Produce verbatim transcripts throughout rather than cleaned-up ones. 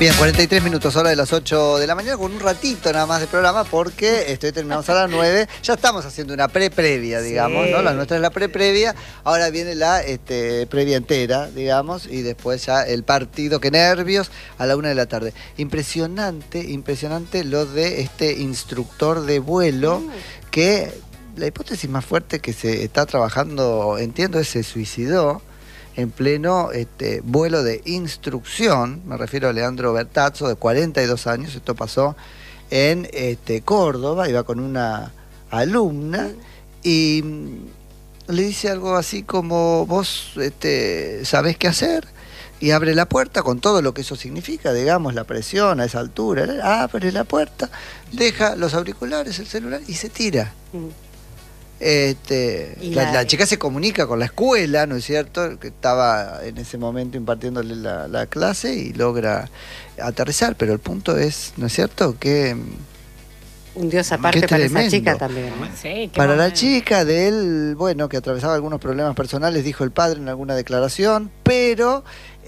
Bien, cuarenta y tres minutos, hora de las ocho de la mañana, con un ratito nada más de programa, porque estoy terminamos a las nueve. Ya estamos haciendo una pre-previa, digamos, sí, ¿no? La nuestra es la pre-previa. Ahora viene la este, previa entera, digamos, y después ya el partido. ¡Qué nervios! A la una de la tarde. Impresionante, impresionante lo de este instructor de vuelo, mm. que la hipótesis más fuerte que se está trabajando, entiendo, es se suicidó en pleno este, vuelo de instrucción. Me refiero a Leandro Bertazzo, de cuarenta y dos años. Esto pasó en este, Córdoba, iba con una alumna y le dice algo así como: vos este, sabés qué hacer, y abre la puerta con todo lo que eso significa, digamos, la presión a esa altura. Abre la puerta, deja los auriculares, el celular y se tira. Mm. Este, la, la, la chica se comunica con la escuela, ¿no es cierto?, que estaba en ese momento impartiéndole la, la clase, y logra aterrizar, pero el punto es, ¿no es cierto?, que un dios aparte para esa chica también, ¿no? Sí, para la chica de él, bueno, que atravesaba algunos problemas personales, dijo el padre en alguna declaración, pero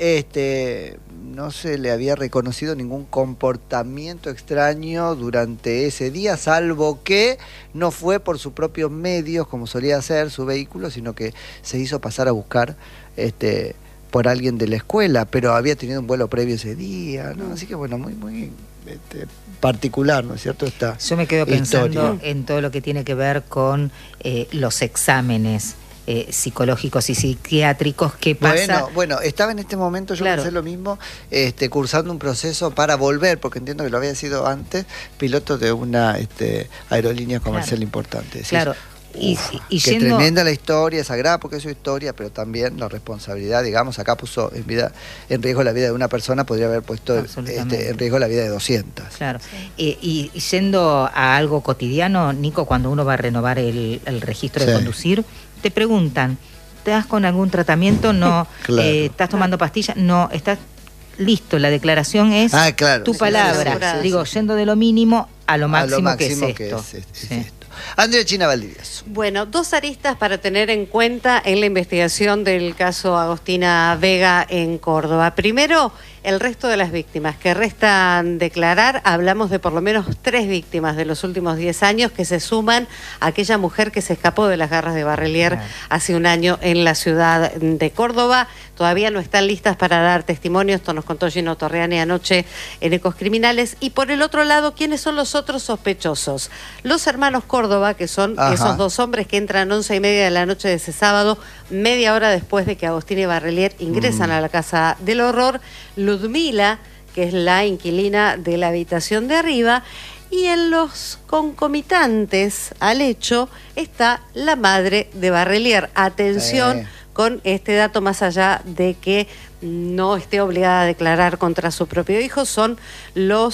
este no se le había reconocido ningún comportamiento extraño durante ese día, salvo que no fue por sus propios medios, como solía hacer su vehículo, sino que se hizo pasar a buscar este por alguien de la escuela, pero había tenido un vuelo previo ese día, ¿no? Así que bueno, muy, muy este, particular, ¿no es cierto? Esta Yo me quedo pensando historia en todo lo que tiene que ver con eh, los exámenes eh, psicológicos y psiquiátricos. ¿Qué pasa? Bueno, bueno, estaba en este momento, yo claro. pensé lo mismo, este, cursando un proceso para volver, porque entiendo que lo había sido antes, piloto de una este, aerolínea comercial claro. importante. ¿Sí? Claro. Y, Uf, y qué yendo... tremenda la historia, sagrada porque es su historia, pero también la responsabilidad, digamos, acá puso en, vida, en riesgo la vida de una persona, podría haber puesto este, en riesgo la vida de doscientas. Claro. Eh, y, y yendo a algo cotidiano, Nico, cuando uno va a renovar el, el registro sí. de conducir, te preguntan, ¿estás con algún tratamiento? No. Claro. eh, ¿Estás tomando pastillas? No. ¿Estás listo? La declaración es ah, claro. tu sí, palabra. Sí, sí, sí, Digo, sí. yendo de lo mínimo a lo máximo, a lo máximo que es esto. Que es, es, sí. es esto. Andrea China Valdivieso. Bueno, dos aristas para tener en cuenta en la investigación del caso Agostina Vega en Córdoba. Primero, el resto de las víctimas que restan declarar. Hablamos de por lo menos tres víctimas de los últimos diez años que se suman a aquella mujer que se escapó de las garras de Barrelier ah. hace un año en la ciudad de Córdoba. Todavía no están listas para dar testimonio. Esto nos contó Gino Torriani anoche en Ecos Criminales. Y por el otro lado, ¿quiénes son los otros sospechosos? Los hermanos Córdoba, que son Ajá. esos dos hombres que entran once y media de la noche de ese sábado, media hora después de que Agostina y Barrelier ingresan mm. a la casa del horror. Ludmila, que es la inquilina de la habitación de arriba, y en los concomitantes al hecho está la madre de Barrelier. Atención eh. con este dato, más allá de que no esté obligada a declarar contra su propio hijo, son los